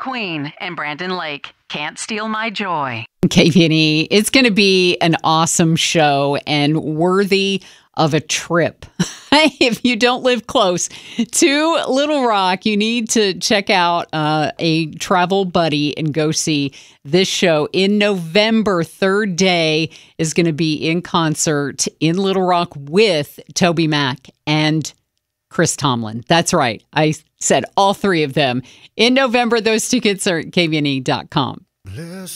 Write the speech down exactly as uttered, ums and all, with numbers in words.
McQueen and Brandon Lake. Can't Steal My Joy. K V N E, it's going to be an awesome show and worthy of a trip. If you don't live close to Little Rock, you need to check out uh, a travel buddy and go see this show in November. Third Day is going to be in concert in Little Rock with Toby Mac and Chris Tomlin. That's right. I said all three of them in November. Those tickets are at K V N E dot com.